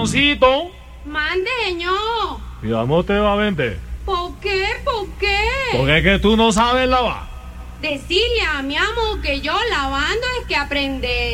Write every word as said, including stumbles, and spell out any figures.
amorcito. Mande, señor. Mi amor te va a vender. ¿Por qué? ¿Por qué? Porque es que tú no sabes lavar. Decirle a mi amor que yo lavando es que aprender.